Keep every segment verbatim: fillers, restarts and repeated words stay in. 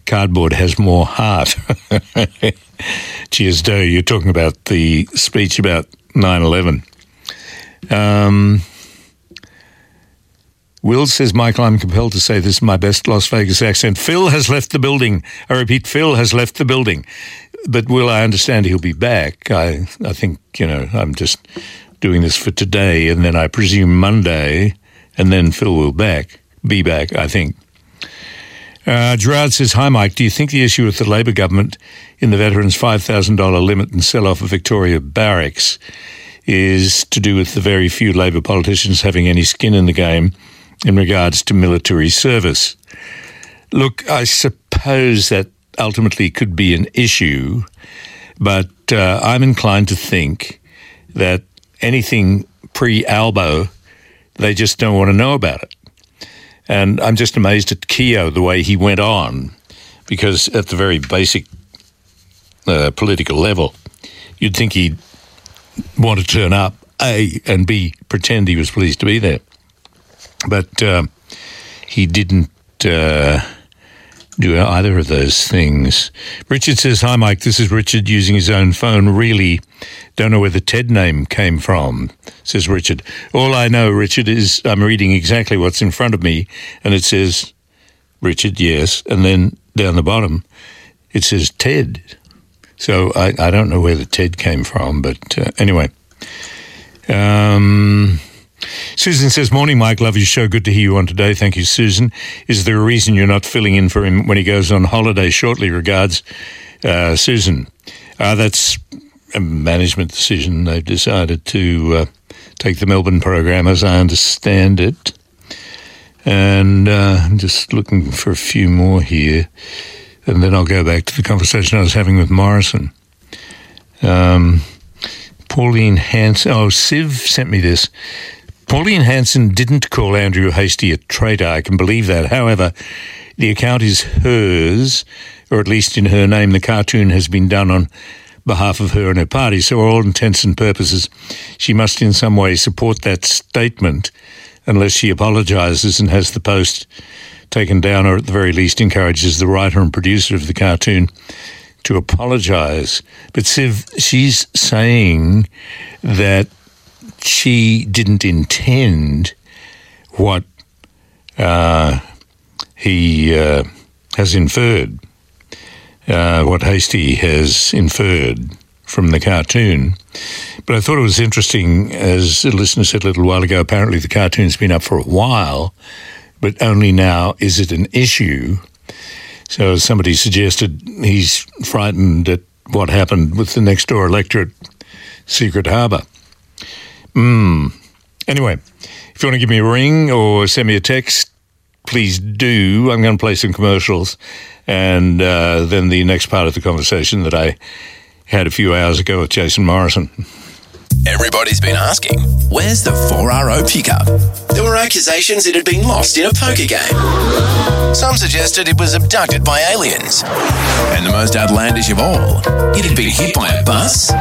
cardboard has more heart. Cheers, Doe. You're talking about the speech about nine eleven. Um, Will says, Michael, I'm compelled to say this is my best Las Vegas accent. Phil has left the building. I repeat, Phil has left the building. But Will, I understand he'll be back. I, I think, you know, I'm just doing this for today, and then I presume Monday, and then Phil will back, be back, I think. Uh, Gerard says, hi, Mike, do you think the issue with the Labor government in the veterans' five thousand dollars limit and sell-off of Victoria Barracks is to do with the very few Labor politicians having any skin in the game in regards to military service? Look, I suppose that ultimately could be an issue, but uh, I'm inclined to think that anything pre-Albo, they just don't want to know about it. And I'm just amazed at Keogh, the way he went on, because at the very basic uh, political level, you'd think he'd want to turn up, A, and B, pretend he was pleased to be there. But uh, he didn't uh, do either of those things. Richard says, hi, Mike, this is Richard using his own phone. Really don't know where the TED name came from, says Richard. All I know, Richard, is I'm reading exactly what's in front of me, and it says, Richard, yes, and then down the bottom, it says TED. So I, I don't know where the TED came from, but uh, anyway. Um... Susan says, morning, Mike. Love your show. Good to hear you on today. Thank you, Susan. Is there a reason you're not filling in for him when he goes on holiday shortly? Regards, uh, Susan. Uh, that's a management decision. They've decided to uh, take the Melbourne program, as I understand it. And uh, I'm just looking for a few more here. And then I'll go back to the conversation I was having with Morrison. Um, Pauline Hanson. Oh, Siv sent me this. Pauline Hanson didn't call Andrew Hastie a traitor. I can believe that. However, the account is hers, or at least in her name. The cartoon has been done on behalf of her and her party. So, all intents and purposes, she must in some way support that statement unless she apologises and has the post taken down, or at the very least encourages the writer and producer of the cartoon to apologise. But Siv, she's saying that she didn't intend what uh, he uh, has inferred, uh, what Hastie has inferred from the cartoon. But I thought it was interesting, as a listener said a little while ago, apparently the cartoon's been up for a while, but only now is it an issue. So as somebody suggested, he's frightened at what happened with the next door electorate, Secret Harbour. Mm. Anyway, if you want to give me a ring or send me a text, please do. I'm going to play some commercials, and uh, then the next part of the conversation that I had a few hours ago with Jason Morrison. Everybody's been asking, where's the four R O pickup? There were accusations it had been lost in a poker game. Some suggested it was abducted by aliens. And the most outlandish of all, it had been hit by a bus.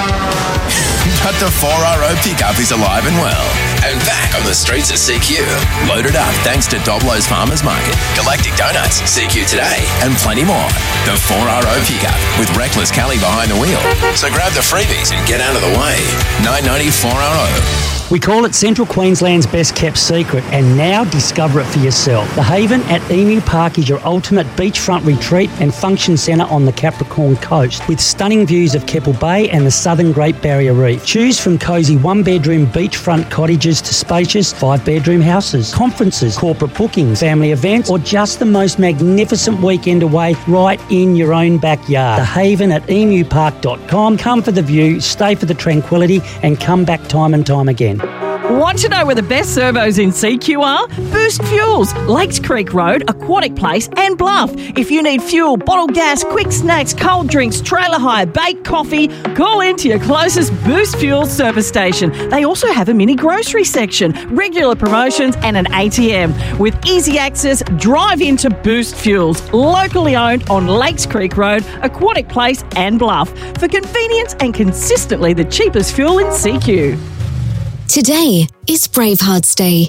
But the four R O pickup is alive and well, and back on the streets of C Q. Loaded up thanks to Doblo's Farmers Market, Galactic Donuts, C Q Today, and plenty more. The four R O pickup with Reckless Kelly behind the wheel. So grab the freebies and get out of the way. nine ninety four R O. We call it Central Queensland's best kept secret, and now discover it for yourself. The Haven at Emu Park is your ultimate beachfront retreat and function centre on the Capricorn coast, with stunning views of Keppel Bay and the southern Great Barrier Reef. Choose from cosy one-bedroom beachfront cottages to spacious five-bedroom houses, conferences, corporate bookings, family events, or just the most magnificent weekend away right in your own backyard. The Haven at emu park dot com. Come for the view, stay for the tranquility, and come back time and time again. Want to know where the best servos in C Q are? Boost Fuels, Lakes Creek Road, Aquatic Place and Bluff. If you need fuel, bottled gas, quick snacks, cold drinks, trailer hire, baked coffee, call in to your closest Boost Fuels service station. They also have a mini grocery section, regular promotions and an A T M. With easy access, drive into Boost Fuels, locally owned on Lakes Creek Road, Aquatic Place and Bluff. For convenience and consistently the cheapest fuel in C Q. Today is Bravehearts Day.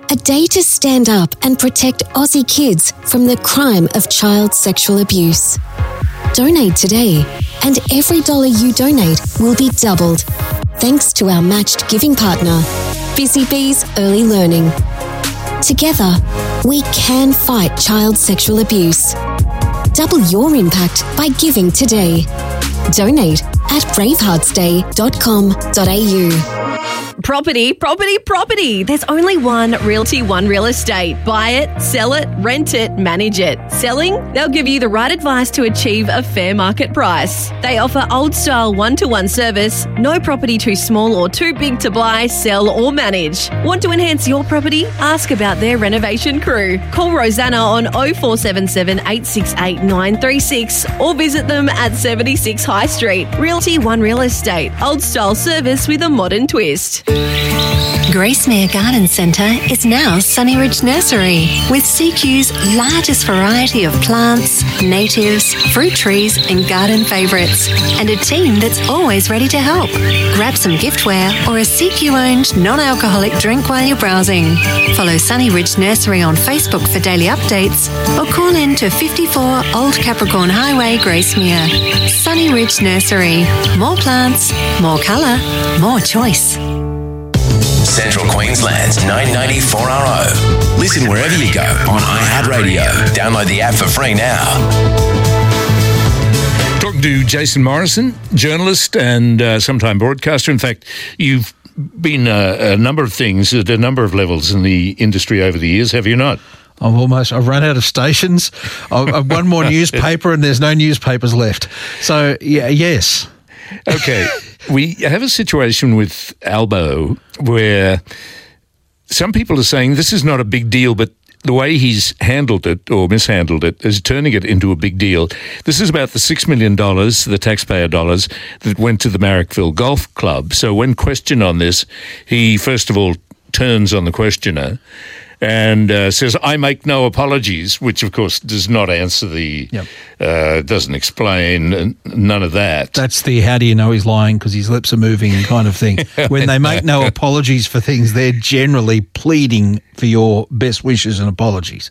A day to stand up and protect Aussie kids from the crime of child sexual abuse. Donate today, and every dollar you donate will be doubled. Thanks to our matched giving partner, Busy Bees Early Learning. Together, we can fight child sexual abuse. Double your impact by giving today. Donate at bravehearts day dot com dot a u. Property, property, property. There's only one Realty One Real Estate. Buy it, sell it, rent it, manage it. Selling? They'll give you the right advice to achieve a fair market price. They offer old-style one-to-one service, no property too small or too big to buy, sell or manage. Want to enhance your property? Ask about their renovation crew. Call Rosanna on oh four seven seven, eight six eight, nine three six or visit them at seventy-six High Street. Realty One Real Estate. Old-style service with a modern twist. Gracemere Garden Centre is now Sunnyridge Nursery, with C Q's largest variety of plants, natives, fruit trees and garden favourites, and a team that's always ready to help. Grab some giftware or a C Q-owned non-alcoholic drink while you're browsing. Follow Sunnyridge Nursery on Facebook for daily updates or call in to fifty-four Old Capricorn Highway, Gracemere. Sunnyridge Nursery. More plants, more colour, more choice. Central Queensland's nine ninety four R O. Listen wherever you go on iHeartRadio. Download the app for free now. Talking to Jason Morrison, journalist and uh, sometime broadcaster. In fact, you've been uh, a number of things at a number of levels in the industry over the years, have you not? I've almost, I've run out of stations. I've, I've one more newspaper and there's no newspapers left. So, yeah, yes. Okay. We have a situation with Albo where some people are saying this is not a big deal, but the way he's handled it or mishandled it is turning it into a big deal. This is about the six million dollars, the taxpayer dollars, that went to the Marrickville Golf Club. So when questioned on this, he first of all turns on the questioner and uh, says, I make no apologies, which, of course, does not answer the, yep. uh, doesn't explain, uh, none of that. That's the how do you know he's lying because his lips are moving kind of thing. When they make no apologies for things, they're generally pleading for your best wishes and apologies.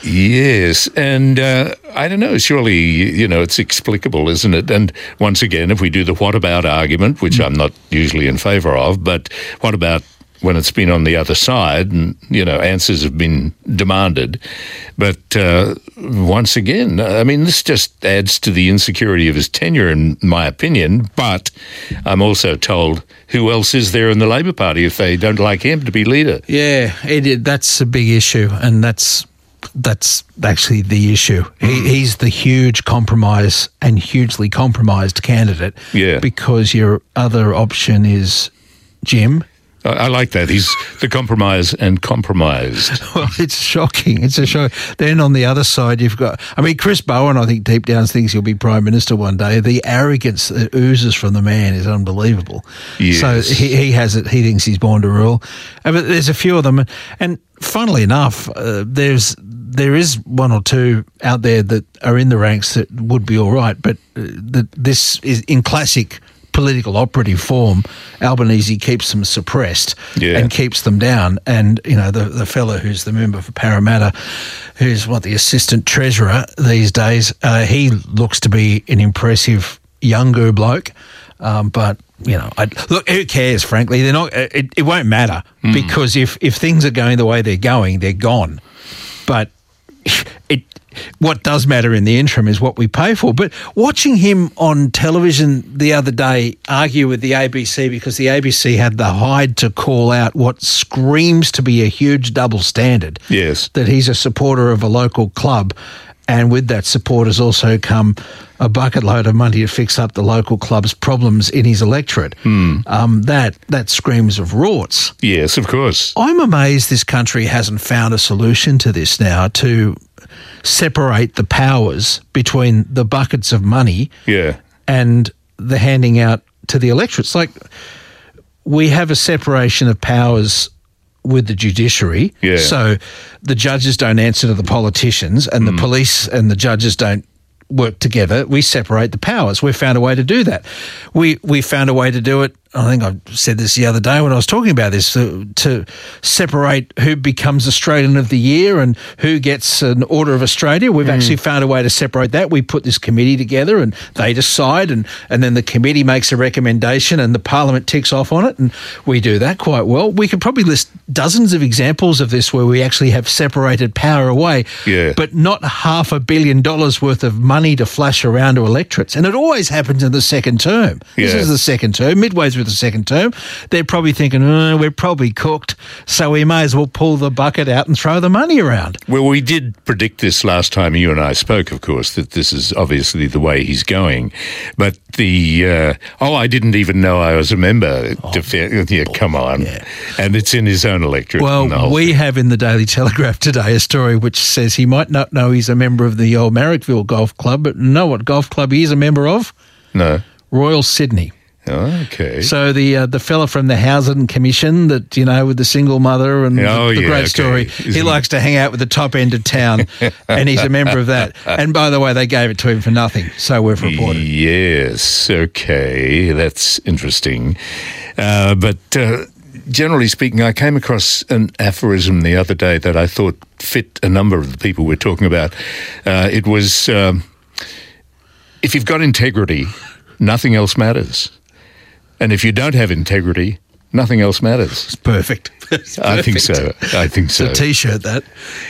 Yes, and uh, I don't know, surely, you know, it's explicable, isn't it? And once again, if we do the what about argument, which mm. I'm not usually in favour of, but what about when it's been on the other side and, you know, answers have been demanded. But uh, once again, I mean, this just adds to the insecurity of his tenure, in my opinion. But I'm also told who else is there in the Labor Party if they don't like him to be leader? Yeah, it, that's a big issue, and that's that's actually the issue. He, he's the huge compromise and hugely compromised candidate. Yeah. Because your other option is Jim. I like that. He's the compromise and compromised. Well, it's shocking. It's a shock. Then on the other side, you've got, I mean, Chris Bowen, I think deep down thinks he'll be Prime Minister one day. The arrogance that oozes from the man is unbelievable. Yes. So he, he has it. He thinks he's born to rule. But there's a few of them. And funnily enough, uh, there's there is one or two out there that are in the ranks that would be all right. But uh, that this is in classic political operative form. Albanese keeps them suppressed yeah. and keeps them down. And, you know, the, the fellow who's the member for Parramatta, who's, what, the assistant treasurer these days, uh, he looks to be an impressive younger bloke. Um, but, you know, I, look, who cares, frankly? They're not. It, it won't matter mm. because if, if things are going the way they're going, they're gone. But it what does matter in the interim is what we pay for. But watching him on television the other day argue with the A B C because the A B C had the hide to call out what screams to be a huge double standard. Yes. That he's a supporter of a local club, and with that support has also come a bucket load of money to fix up the local club's problems in his electorate. Hmm. Um, that that screams of rorts. Yes, of course. I'm amazed this country hasn't found a solution to this now, to separate the powers between the buckets of money yeah. and the handing out to the electorate. It's like we have a separation of powers with the judiciary. Yeah. So the judges don't answer to the politicians and mm. the police and the judges don't work together. We separate the powers. We've found a way to do that. We we found a way to do it I think I said this the other day when I was talking about this, to, to separate who becomes Australian of the Year and who gets an Order of Australia. We've mm. actually found a way to separate that. We put this committee together and they decide, and, and then the committee makes a recommendation and the Parliament ticks off on it, and we do that quite well. We could probably list dozens of examples of this where we actually have separated power away, yeah. but not half a billion dollars worth of money to flash around to electorates. And it always happens in the second term. This Yeah. is the second term, midway through the second term. They're probably thinking, oh, we're probably cooked, so we may as well pull the bucket out and throw the money around. Well, we did predict this last time you and I spoke, of course, that this is obviously the way he's going. But the, uh, oh, I didn't even know I was a member. Oh, to, yeah, come on. Yeah. And it's in his own electorate. Well, we thing. have in the Daily Telegraph today a story which says he might not know he's a member of the old Marrickville Golf Club, but know what golf club he is a member of? No. Royal Sydney. Oh, okay. So the uh, the fella from the Housing Commission that, you know, with the single mother and oh, the, the yeah, great okay. story, Isn't he it? likes to hang out with the top end of town, and he's a member of that. And by the way, they gave it to him for nothing, so we've reported. Yes, okay, that's interesting. Uh, but uh, generally speaking, I came across an aphorism the other day that I thought fit a number of the people we're talking about. Uh, it was, um, if you've got integrity, nothing else matters. And if you don't have integrity, nothing else matters. It's perfect. It's I think perfect. so. I think so. It's a T-shirt, that.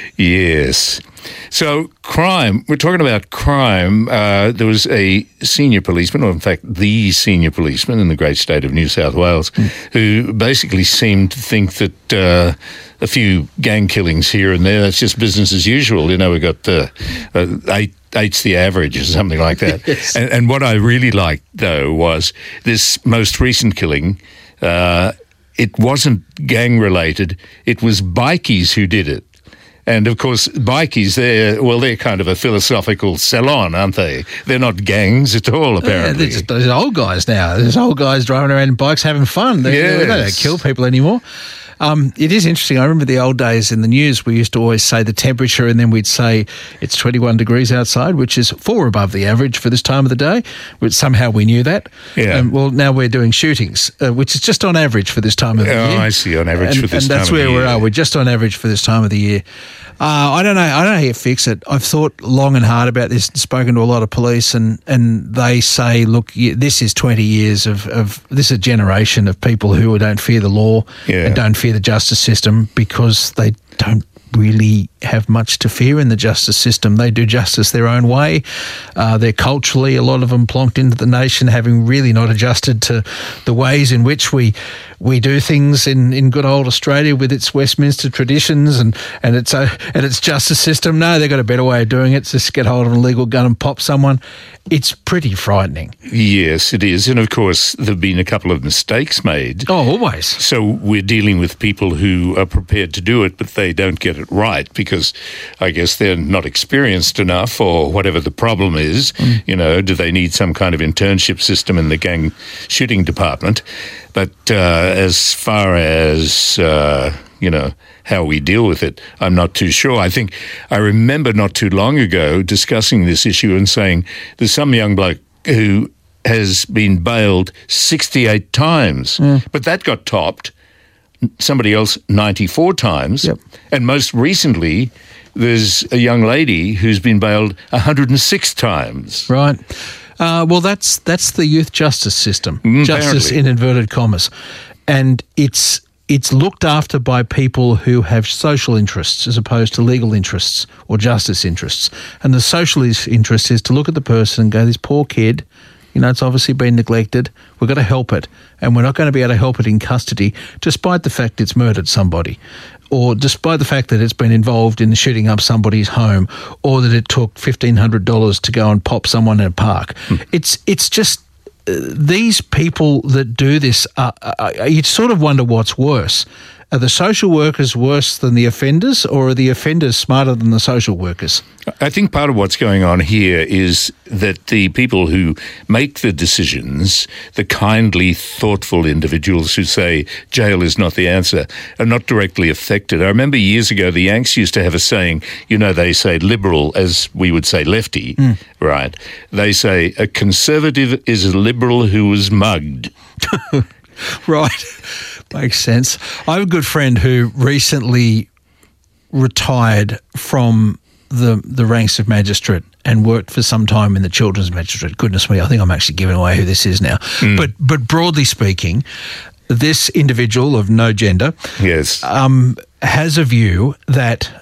Yes. So crime, we're talking about crime. Uh, there was a senior policeman, or in fact the senior policeman in the great state of New South Wales, mm. who basically seemed to think that uh, a few gang killings here and there, that's just business as usual. You know, we've got uh, uh, eight eight's the average or something like that. Yes. and, and what I really liked, though, was this most recent killing. Uh, it wasn't gang-related. It was bikies who did it. And, of course, bikies, they're, well, they're kind of a philosophical salon, aren't they? They're not gangs at all, apparently. Yeah, there's, there's old guys now. There's old guys driving around in bikes having fun. They, yes. they don't kill people anymore. Um, it is interesting. I remember the old days in the news, we used to always say the temperature, and then we'd say it's twenty-one degrees outside, which is four above the average for this time of the day, which somehow we knew that. Yeah. Um, well, now we're doing shootings, uh, which is just on average for this time of the oh, year. Oh, I see, on average and, for this and time that's of the where year. we are. We're just on average for this time of the year. Uh, I don't know. I don't know how you fix it. I've thought long and hard about this and spoken to a lot of police, and, and they say, look, this is twenty years of, of this is a generation of people who don't fear the law Yeah. and don't fear the justice system because they don't really have much to fear in the justice system. They do justice their own way. Uh, they're culturally, a lot of them plonked into the nation, having really not adjusted to the ways in which we we do things in, in good old Australia with its Westminster traditions and, and its uh, and its justice system. No, they've got a better way of doing it. It's just get hold of an illegal gun and pop someone. It's pretty frightening. Yes, it is. And, of course, there have been a couple of mistakes made. Oh, always. So we're dealing with people who are prepared to do it, but they don't get it right because I guess they're not experienced enough or whatever the problem is. Mm. You know, do they need some kind of internship system in the gang shooting department? But uh, as far as, uh, you know, how we deal with it, I'm not too sure. I think I remember not too long ago discussing this issue and saying there's some young bloke who has been bailed sixty-eight times, mm. but that got topped. Somebody else ninety-four times. Yep. And most recently, there's a young lady who's been bailed one hundred six times. Right. Uh, well, that's that's the youth justice system, Mm, justice apparently. in inverted commas, and it's it's looked after by people who have social interests as opposed to legal interests or justice interests. And the social interest is to look at the person and go, this poor kid, you know, it's obviously been neglected. We've got to help it, and we're not going to be able to help it in custody, despite the fact it's murdered somebody, or despite the fact that it's been involved in shooting up somebody's home, or that it took fifteen hundred dollars to go and pop someone in a park. Mm. It's it's just uh, these people that do this, uh, uh, you sort of wonder what's worse. Are the social workers worse than the offenders, or are the offenders smarter than the social workers? I think part of what's going on here is that the people who make the decisions, the kindly, thoughtful individuals who say jail is not the answer, are not directly affected. I remember years ago the Yanks used to have a saying, you know, they say liberal as we would say lefty, mm. right? They say a conservative is a liberal who was mugged. Right. Makes sense. I have a good friend who recently retired from the the ranks of magistrate and worked for some time in the children's magistrate. Goodness me, I think I'm actually giving away who this is now. Mm. But but broadly speaking, this individual of no gender yes. um, has a view that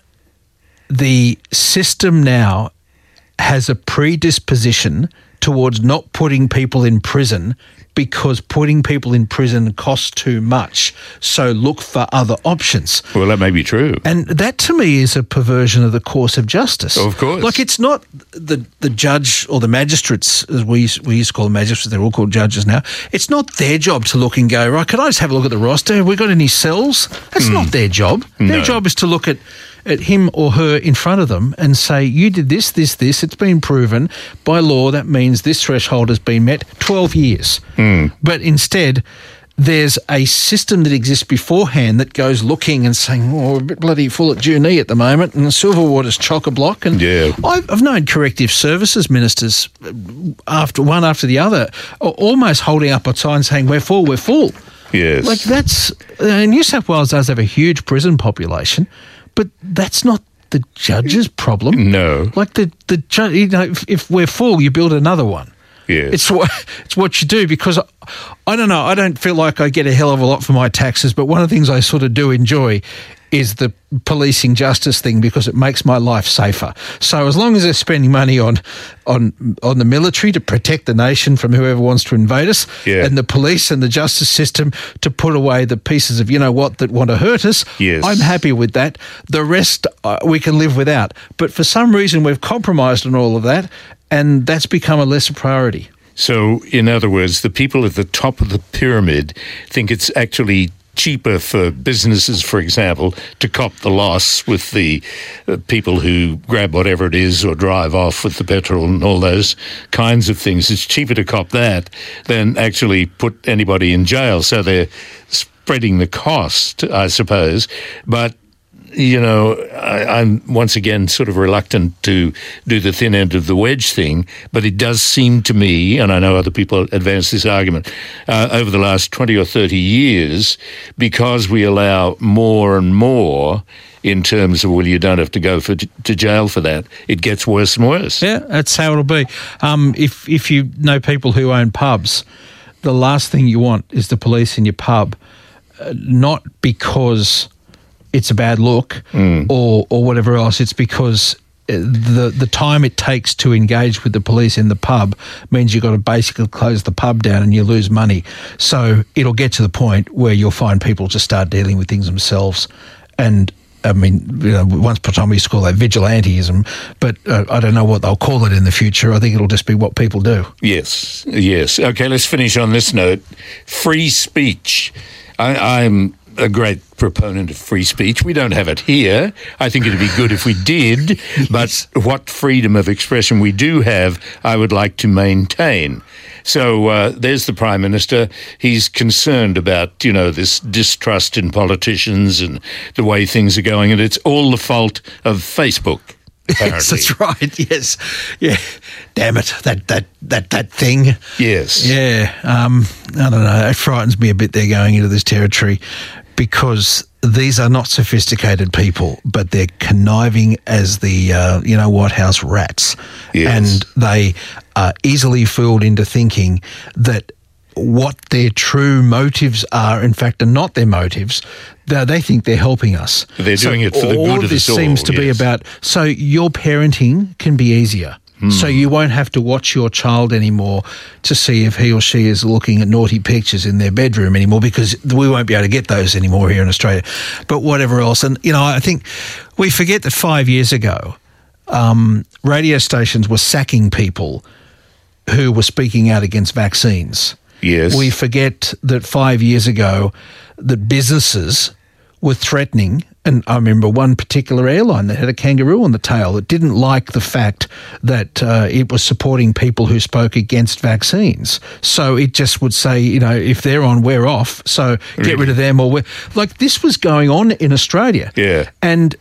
the system now has a predisposition towards not putting people in prison because putting people in prison costs too much. So look for other options. Well, that may be true. And that to me is a perversion of the course of justice. Of course. Like it's not the the judge or the magistrates, as we, we used to call them magistrates, they're all called judges now. It's not their job to look and go, right, can I just have a look at the roster? Have we got any cells? That's mm. not their job. Their no. job is to look at at him or her in front of them and say, you did this, this, this, it's been proven. By law, that means this threshold has been met, twelve years. Mm. But instead, there's a system that exists beforehand that goes looking and saying, oh, we're a bit bloody full at Junee at the moment, and Silverwater's chock-a-block. And yeah. I've, I've known corrective services ministers, after one after the other, almost holding up a sign saying, we're full, we're full. Yes. Like that's, uh, New South Wales does have a huge prison population, but that's not the judge's problem. No. Like the, the judge, you know, if, if we're full, you build another one. Yes. It's what, it's what you do because, I, I don't know, I don't feel like I get a hell of a lot for my taxes, but one of the things I sort of do enjoy is the policing justice thing because it makes my life safer. So as long as they're spending money on on on the military to protect the nation from whoever wants to invade us, yeah. and the police and the justice system to put away the pieces of you-know-what that want to hurt us, yes. I'm happy with that. The rest uh, we can live without. But for some reason we've compromised on all of that, and that's become a lesser priority. So, in other words, the people at the top of the pyramid think it's actually cheaper for businesses, for example, to cop the loss with the uh, people who grab whatever it is or drive off with the petrol and all those kinds of things. It's cheaper to cop that than actually put anybody in jail. So they're spreading the cost, I suppose. But you know, I, I'm once again sort of reluctant to do the thin end of the wedge thing, but it does seem to me, and I know other people advance this argument, uh, over the last twenty or thirty years, because we allow more and more in terms of, well, you don't have to go for, to jail for that, it gets worse and worse. Yeah, that's how it'll be. Um, if, if you know people who own pubs, the last thing you want is the police in your pub, uh, not because it's a bad look mm. or or whatever else. It's because the the time it takes to engage with the police in the pub means you've got to basically close the pub down and you lose money. So it'll get to the point where you'll find people just start dealing with things themselves. And I mean, you know, once upon a time we used to call that vigilantism, but uh, I don't know what they'll call it in the future. I think it'll just be what people do. Yes, yes. Okay, let's finish on this note. Free speech. I, I'm a great proponent of free speech. We don't have it here. I think it'd be good if we did, but what freedom of expression we do have, I would like to maintain. So uh, there's the Prime Minister. He's concerned about, you know, this distrust in politicians and the way things are going, and it's all the fault of Facebook. Apparently. Yes, that's right. Yes, yeah. Damn it, that that that that thing. Yes. Yeah. Um, I don't know. It frightens me a bit. They're going into this territory because these are not sophisticated people, but they're conniving as the uh, you know White House rats, yes. and they are easily fooled into thinking that what their true motives are, in fact, are not their motives. They, they think they're helping us. They're so doing it for the good of this us all. Seems to yes. be about, so your parenting can be easier. Mm. So you won't have to watch your child anymore to see if he or she is looking at naughty pictures in their bedroom anymore, because we won't be able to get those anymore here in Australia. But whatever else. And, you know, I think we forget that five years ago, um, radio stations were sacking people who were speaking out against vaccines. Yes. We forget that five years ago that businesses were threatening, and I remember one particular airline that had a kangaroo on the tail that didn't like the fact that uh, it was supporting people who spoke against vaccines. So it just would say, you know, if they're on, we're off. So get really? rid of them, or we're... Like, this was going on in Australia. Yeah. And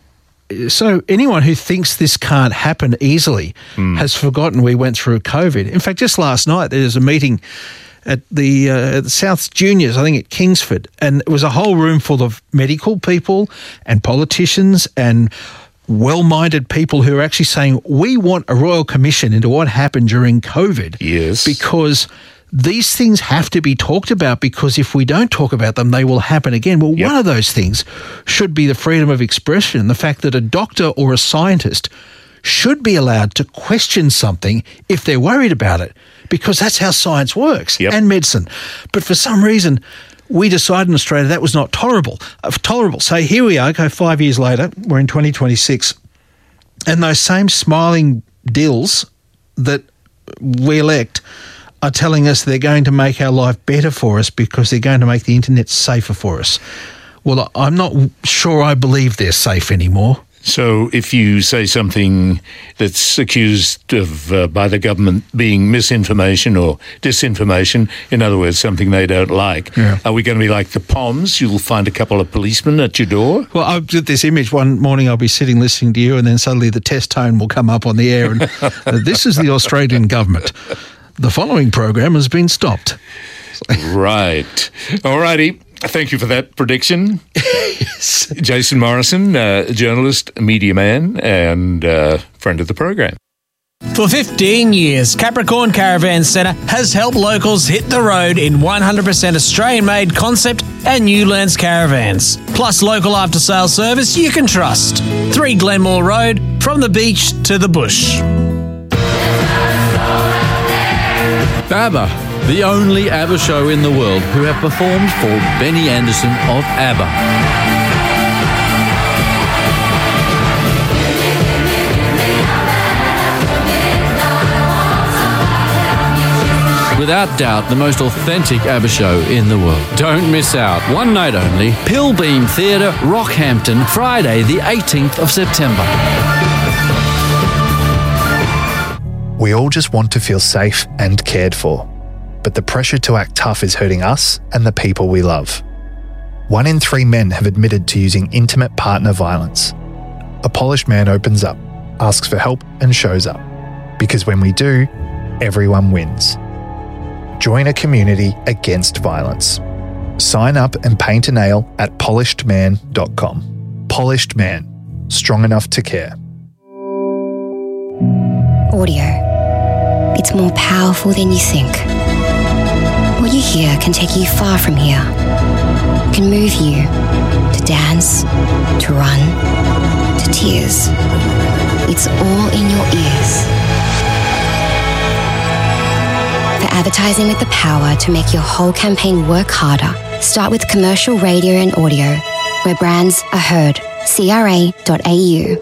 so anyone who thinks this can't happen easily mm. has forgotten we went through COVID. In fact, just last night there was a meeting at the, uh, the South Juniors, I think at Kingsford, and it was a whole room full of medical people and politicians and well-minded people who are actually saying, we want a royal commission into what happened during COVID. Yes. Because these things have to be talked about, because if we don't talk about them, they will happen again. Well, yep. one of those things should be the freedom of expression, the fact that a doctor or a scientist should be allowed to question something if they're worried about it, because that's how science works, yep. and medicine. But for some reason, we decided in Australia that was not tolerable. Uh, tolerable. So here we are, okay, five years later, we're in twenty twenty-six, and those same smiling dills that we elect are telling us they're going to make our life better for us because they're going to make the internet safer for us. Well, I'm not sure I believe they're safe anymore. So if you say something that's accused of uh, by the government being misinformation or disinformation, in other words, something they don't like, yeah. are we going to be like the Poms? You'll find a couple of policemen at your door? Well, I've got this image. One morning I'll be sitting listening to you, and then suddenly the test tone will come up on the air, and uh, this is the Australian government. The following program has been stopped. Right. All righty. Thank you for that prediction. Yes. Jason Morrison, uh, journalist, media man, and uh, friend of the program. For fifteen years, Capricorn Caravan Centre has helped locals hit the road in one hundred percent Australian-made concept and Newlands caravans. Plus local after-sales service you can trust. three Glenmore Road, from the beach to the bush. ABBA, the only ABBA show in the world who have performed for Benny Andersson of ABBA. Without doubt, the most authentic ABBA show in the world. Don't miss out. One night only. Pilbeam Theatre, Rockhampton, Friday the eighteenth of September. We all just want to feel safe and cared for. But the pressure to act tough is hurting us and the people we love. One in three men have admitted to using intimate partner violence. A polished man opens up, asks for help and shows up. Because when we do, everyone wins. Join a community against violence. Sign up and paint a nail at polished man dot com. Polished Man. Strong enough to care. Audio. It's more powerful than you think. What you hear can take you far from here. It can move you to dance, to run, to tears. It's all in your ears. For advertising with the power to make your whole campaign work harder, start with commercial radio and audio, where brands are heard. C R A dot A U.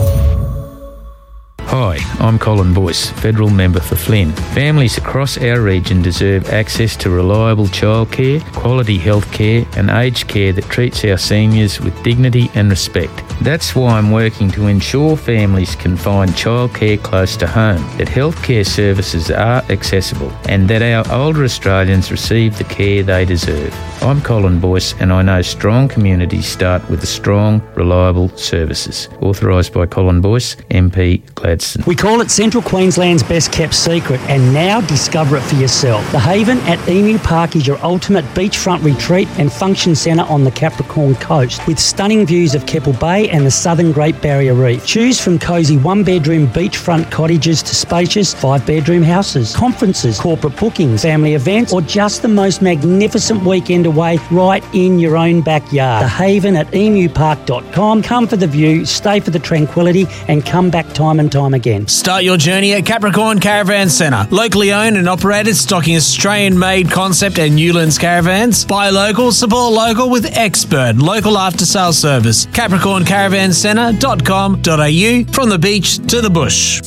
Hi, I'm Colin Boyce, Federal Member for Flynn. Families across our region deserve access to reliable childcare, quality health care and aged care that treats our seniors with dignity and respect. That's why I'm working to ensure families can find childcare close to home, that healthcare services are accessible and that our older Australians receive the care they deserve. I'm Colin Boyce and I know strong communities start with the strong, reliable services. Authorised by Colin Boyce, M P Gladstone. We call it Central Queensland's best kept secret, and now discover it for yourself. The Haven at Emu Park is your ultimate beachfront retreat and function centre on the Capricorn Coast, with stunning views of Keppel Bay and the southern Great Barrier Reef. Choose from cosy one-bedroom beachfront cottages to spacious five-bedroom houses, conferences, corporate bookings, family events, or just the most magnificent weekend away right in your own backyard. The Haven at emu park dot com. Come for the view, stay for the tranquility, and come back time and time again. Start your journey at Capricorn Caravan Centre. Locally owned and operated, stocking Australian-made concept and Newlands caravans. Buy local, support local with expert local after-sales service. capricorn caravan centre dot com dot a u, from the beach to the bush.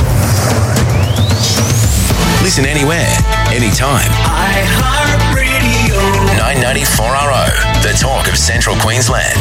Listen anywhere, anytime. iHeartRadio. nine ninety-four R O, the talk of Central Queensland.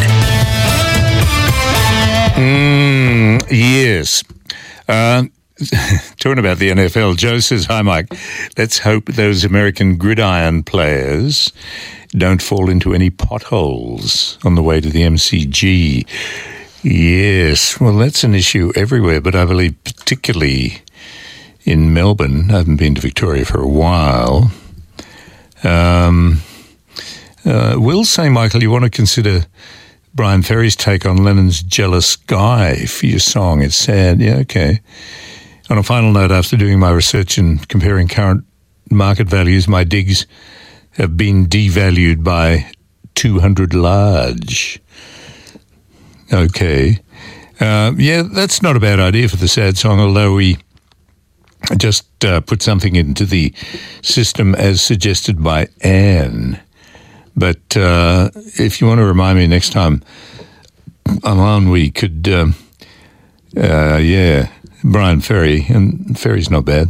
Mm, yes. Uh, talking about the N F L, Joe says, hi, Mike. Let's hope those American gridiron players don't fall into any potholes on the way to the M C G. Yes, well, that's an issue everywhere, but I believe particularly in Melbourne. I haven't been to Victoria for a while. Um, uh, Will say, Michael, you want to consider Brian Ferry's take on Lennon's Jealous Guy for your song. It's sad. Yeah, okay. On a final note, after doing my research and comparing current market values, my digs have been devalued by two hundred large. Okay. Uh, yeah, that's not a bad idea for the sad song, although we just uh, put something into the system as suggested by Anne. But uh, if you want to remind me next time I'm on, we could, um, uh, yeah, Brian Ferry, and Ferry's not bad.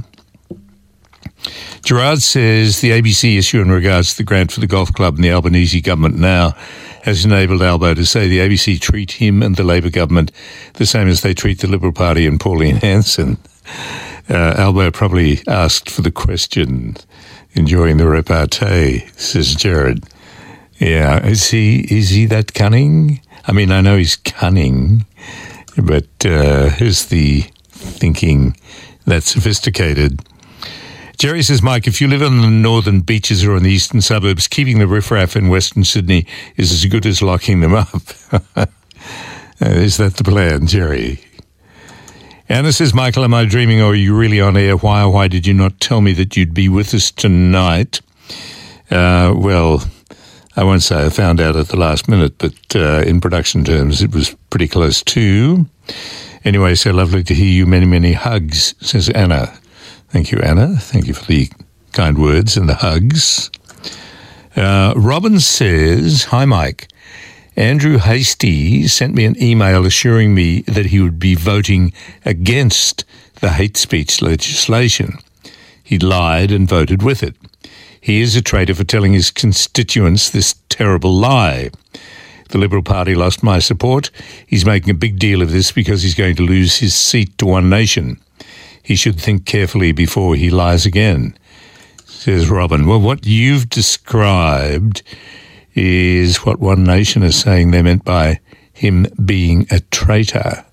Gerard says the A B C issue in regards to the grant for the golf club and the Albanese government now has enabled Albo to say the A B C treat him and the Labor government the same as they treat the Liberal Party and Pauline Hanson. Uh, Albo probably asked for the question, enjoying the repartee, says Jared. Yeah, is he is he that cunning? I mean, I know he's cunning, but uh, is the thinking that sophisticated? Jerry says, Mike, if you live on the northern beaches or in the eastern suburbs, keeping the riffraff in Western Sydney is as good as locking them up. uh, is that the plan, Jerry? Anna says, Michael, am I dreaming or are you really on air? Why or why did you not tell me that you'd be with us tonight? Uh, well, I won't say I found out at the last minute, but uh, in production terms, it was pretty close to. Anyway, so lovely to hear you. Many, many hugs, says Anna. Thank you, Anna. Thank you for the kind words and the hugs. Uh, Robin says, hi, Mike. Andrew Hastie sent me an email assuring me that he would be voting against the hate speech legislation. He lied and voted with it. He is a traitor for telling his constituents this terrible lie. The Liberal Party lost my support. He's making a big deal of this because he's going to lose his seat to One Nation. He should think carefully before he lies again, says Robin. Well, what you've described is what One Nation is saying they meant by him being a traitor.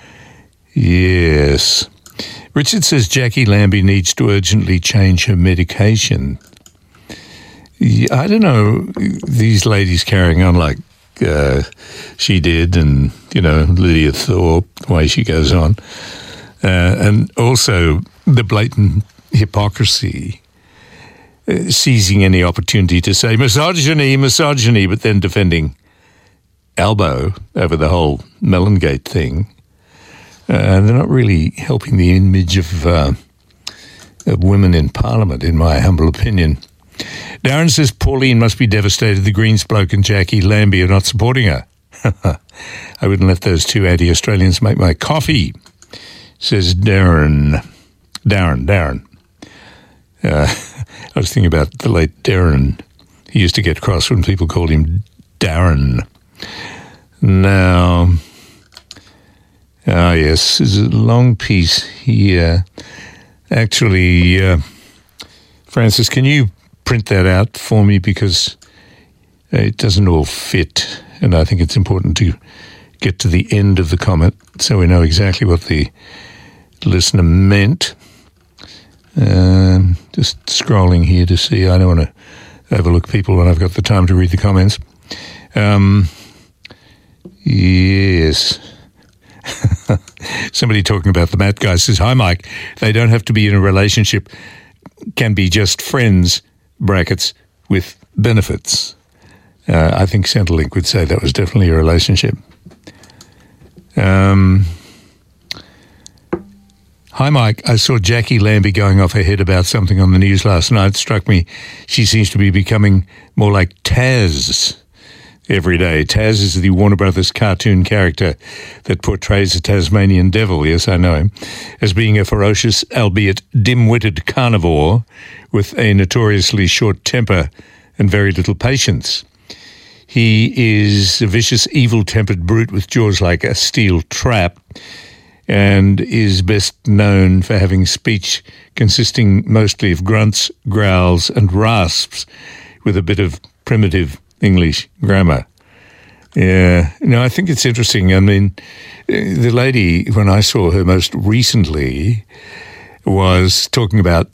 Yes. Richard says Jackie Lambie needs to urgently change her medication. I don't know, these ladies carrying on like uh, she did, and, you know, Lydia Thorpe, the way she goes on. Uh, and also the blatant hypocrisy, uh, seizing any opportunity to say misogyny, misogyny, but then defending Albo over the whole Mellongate thing. Uh, they're not really helping the image of, uh, of women in Parliament, in my humble opinion. Darren says Pauline must be devastated the Greens bloke and Jackie Lambie are not supporting her. I wouldn't let those two anti-Australians make my coffee, says Darren. Darren, Darren. Uh, I was thinking about the late Darren. He used to get cross when people called him Darren. Now, ah, yes, there's a long piece here. Actually, uh, Francis, can you print that out for me, because it doesn't all fit, and I think it's important to get to the end of the comment so we know exactly what the listener meant. Um, just scrolling here to see. I don't want to overlook people when I've got the time to read the comments. Um, yes. Somebody talking about the Matt guy says, hi, Mike. They don't have to be in a relationship. Can be just friends, brackets, with benefits. Uh, I think Centrelink would say that was definitely a relationship. Um, hi, Mike. I saw Jackie Lambie going off her head about something on the news last night. It struck me she seems to be becoming more like Taz every day. Taz is the Warner Brothers cartoon character that portrays a Tasmanian devil, yes, I know him, as being a ferocious, albeit dim-witted carnivore with a notoriously short temper and very little patience. He is a vicious, evil-tempered brute with jaws like a steel trap, and is best known for having speech consisting mostly of grunts, growls, and rasps, with a bit of primitive English grammar. Yeah, no, I think it's interesting. I mean, the lady, when I saw her most recently, was talking about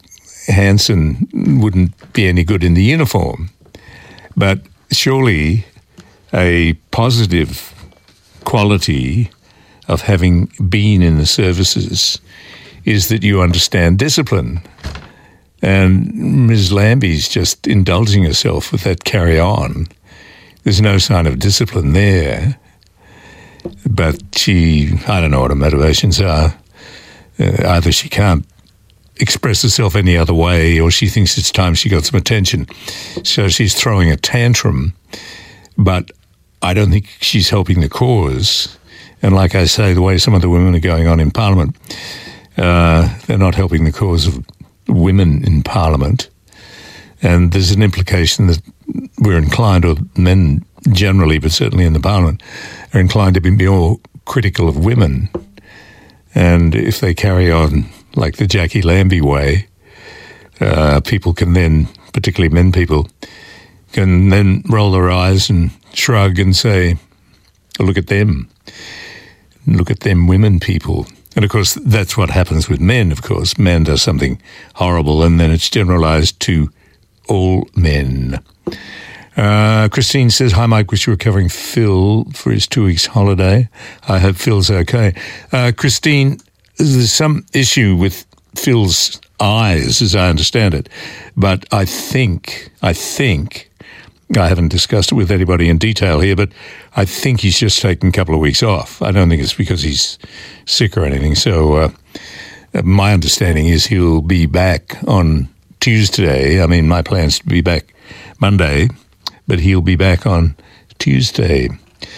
Hansen wouldn't be any good in the uniform. But surely a positive quality of having been in the services is that you understand discipline. And Miz Lambie's just indulging herself with that carry on. There's no sign of discipline there. But she, I don't know what her motivations are. Uh, either she can't express herself any other way, or she thinks it's time she got some attention. So she's throwing a tantrum. But I don't think she's helping the cause. And like I say, the way some of the women are going on in Parliament, uh, they're not helping the cause of women in Parliament. And there's an implication that we're inclined, or men generally, but certainly in the Parliament, are inclined to be more critical of women. And if they carry on like the Jackie Lambie way, uh, people can then, particularly men people, can then roll their eyes and shrug and say, look at them. Look at them women people. And, of course, that's what happens with men, of course. Man does something horrible and then it's generalised to all men. Uh, Christine says, hi, Mike, wish you were covering Phil for his two weeks holiday. I hope Phil's okay. Uh, Christine, there's some issue with Phil's eyes, as I understand it. But I think, I think, I haven't discussed it with anybody in detail here, but I think he's just taken a couple of weeks off. I don't think it's because he's sick or anything. So uh, my understanding is he'll be back on Tuesday. I mean, my plan's to be back Monday, but he'll be back on Tuesday.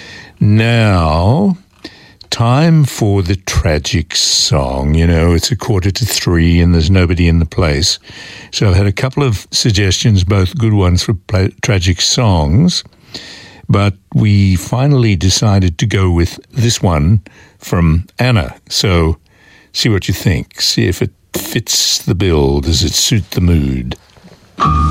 Now, time for the tragic song. You know, it's a quarter to three and there's nobody in the place. So I've had a couple of suggestions, both good ones for play- tragic songs, but we finally decided to go with this one from Anna. So see what you think. See if it fits the bill. Does it suit the mood?